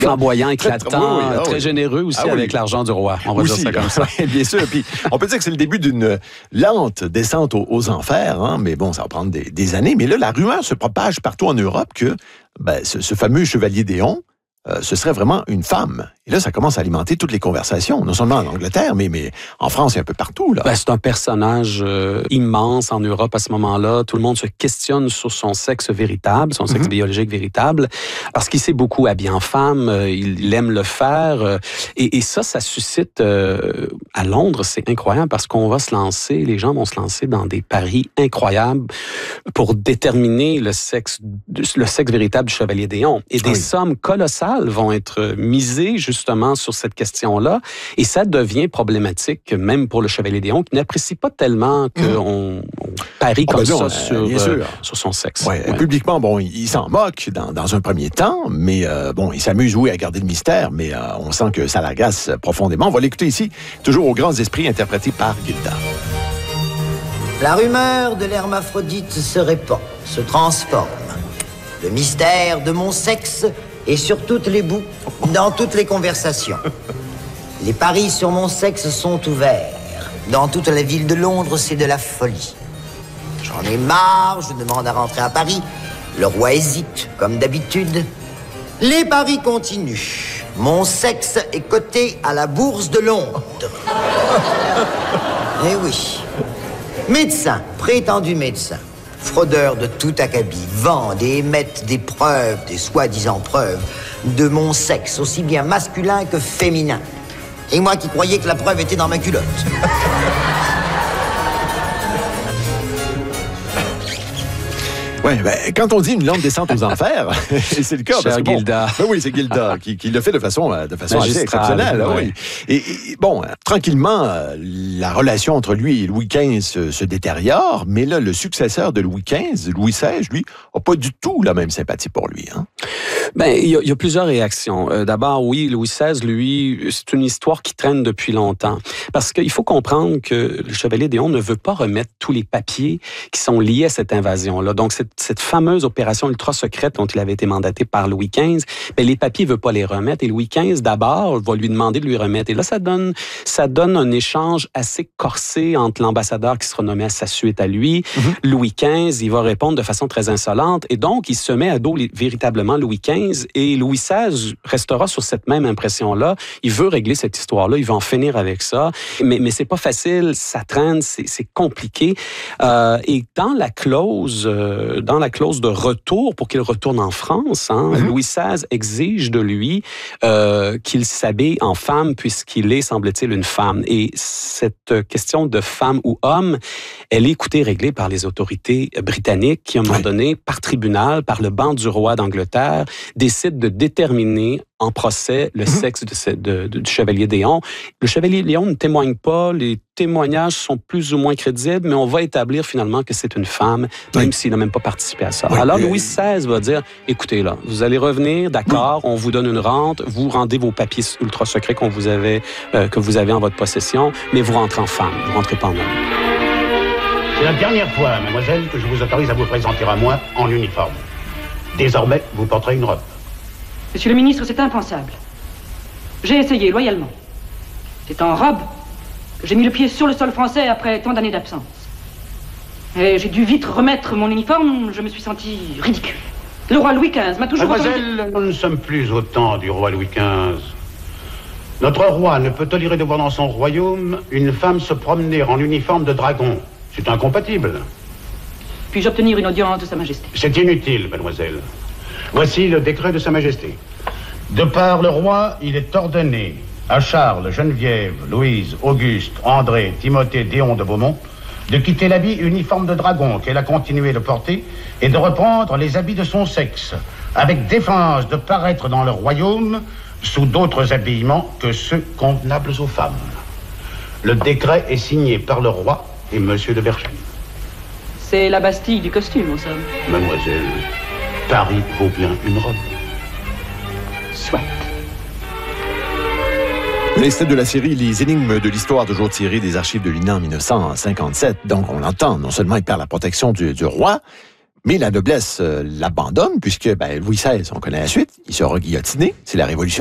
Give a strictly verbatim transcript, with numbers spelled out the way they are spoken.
Flamboyant, éclatant, très, oui, oui, ah, très oui. généreux aussi ah, avec oui. l'argent du roi. On va aussi, dire ça comme ça. Bien sûr. Puis on peut dire que c'est le début d'une lente descente aux, aux enfers, hein, mais bon, ça va prendre des, des années. Mais là, la rumeur se propage partout en Europe que ben, ce, ce fameux chevalier d'Éon, Euh, ce serait vraiment une femme. Et là, ça commence à alimenter toutes les conversations, non seulement en Angleterre, mais, mais en France et un peu partout. Là. Ben, c'est un personnage euh, immense en Europe à ce moment-là. Tout le monde se questionne sur son sexe véritable, son sexe mm-hmm. biologique véritable, parce qu'il s'est beaucoup habillé en femme, euh, il, il aime le faire. Euh, et, et ça, ça suscite... Euh, à Londres, c'est incroyable, parce qu'on va se lancer, les gens vont se lancer dans des paris incroyables pour déterminer le sexe, le sexe véritable du chevalier d'Éon. Et des oui. sommes colossales vont être misées justement sur cette question-là. Et ça devient problématique même pour le chevalier d'Éon qui n'apprécie pas tellement qu'on mmh. on parie oh, comme ben non, ça euh, sur, euh, sur son sexe. Ouais, ouais. Publiquement, bon, il, il s'en moque dans, dans un premier temps, mais euh, bon, il s'amuse, oui, à garder le mystère, mais euh, on sent que ça l'agace profondément. On va l'écouter ici, toujours aux grands esprits, interprété par Gilda. La rumeur de l'hermaphrodite se répand, se transforme. Le mystère de mon sexe et sur toutes les bouts, dans toutes les conversations. Les paris sur mon sexe sont ouverts. Dans toute la ville de Londres, c'est de la folie. J'en ai marre, je demande à rentrer à Paris. Le roi hésite, comme d'habitude. Les paris continuent. Mon sexe est coté à la bourse de Londres. Eh oui. Médecins, prétendus médecins, fraudeurs de tout acabit, vendent et émettent des preuves, des soi-disant preuves, de mon sexe, aussi bien masculin que féminin. Et moi qui croyais que la preuve était dans ma culotte. Oui, ben, quand on dit une longue descente aux enfers, c'est le cas. Cher parce que, bon, Gilda. Ben oui, c'est Gilda qui, qui le fait de façon, de façon assez exceptionnelle. Ouais. Oui. Et, et bon, tranquillement, la relation entre lui et Louis quinze se, se détériore, mais là, le successeur de Louis quinze, Louis seize, lui, n'a pas du tout la même sympathie pour lui. Hein? Ben, il y, y a plusieurs réactions. Euh, d'abord, oui, Louis seize, lui, c'est une histoire qui traîne depuis longtemps. Parce qu'il faut comprendre que le chevalier d'Éon ne veut pas remettre tous les papiers qui sont liés à cette invasion-là. Donc, cette, cette fameuse opération ultra-secrète dont il avait été mandaté par Louis quinze, ben, les papiers, il ne veut pas les remettre. Et Louis quinze, d'abord, va lui demander de lui remettre. Et là, ça donne, ça donne un échange assez corsé entre l'ambassadeur qui sera nommé à sa suite à lui. Mm-hmm. Louis quinze, il va répondre de façon très insolente. Et donc, il se met à dos les, véritablement Louis quinze. Et Louis seize restera sur cette même impression-là. Il veut régler cette histoire-là, il veut en finir avec ça. Mais, mais c'est pas facile, ça traîne, c'est, c'est compliqué. Euh, et dans la clause, euh, dans la clause de retour pour qu'il retourne en France, hein, mm-hmm. Louis seize exige de lui euh, qu'il s'habille en femme puisqu'il est, semble-t-il, une femme. Et cette question de femme ou homme, elle est écoutée, réglée par les autorités britanniques qui, à un moment donné, par tribunal, par le banc du roi d'Angleterre, décide de déterminer en procès le mm-hmm. sexe de ce, de, de, du chevalier d'Éon. Le chevalier d'Éon ne témoigne pas, les témoignages sont plus ou moins crédibles, mais on va établir finalement que c'est une femme, même oui. s'il n'a même pas participé à ça. Oui, Alors, Louis seize va dire, écoutez, là, vous allez revenir, d'accord, oui. on vous donne une rente, vous rendez vos papiers ultra secrets qu'on vous avait, euh, que vous avez en votre possession, mais vous rentrez en femme, vous rentrez pas en homme. C'est la dernière fois, mademoiselle, que je vous autorise à vous présenter à moi en uniforme. Désormais, vous porterez une robe. Monsieur le ministre, c'est impensable. J'ai essayé, loyalement. C'est en robe que j'ai mis le pied sur le sol français après tant d'années d'absence. Et j'ai dû vite remettre mon uniforme, je me suis senti ridicule. Le roi Louis quinze m'a toujours... Mademoiselle, entendu... nous ne sommes plus au temps du roi Louis quinze. Notre roi ne peut tolérer de voir dans son royaume une femme se promener en uniforme de dragon. C'est incompatible. Puis-je obtenir une audience de Sa Majesté? C'est inutile, mademoiselle. Voici le décret de Sa Majesté. De par le roi, il est ordonné à Charles, Geneviève, Louise, Auguste, André, Timothée, Déon de Beaumont de quitter l'habit uniforme de dragon qu'elle a continué de porter et de reprendre les habits de son sexe, avec défense de paraître dans le royaume sous d'autres habillements que ceux convenables aux femmes. Le décret est signé par le roi et monsieur de Vergennes. C'est la Bastille du costume, en somme. Mademoiselle, Paris vaut bien une robe. Soit. L'extrait de la série Les énigmes de l'histoire, toujours tiré des archives de l'I N A en dix-neuf cent cinquante-sept. Donc, on l'entend, non seulement il perd la protection du, du roi, Mais la noblesse euh, l'abandonne, puisque ben, Louis seize, on connaît la suite, il sera guillotiné, c'est la Révolution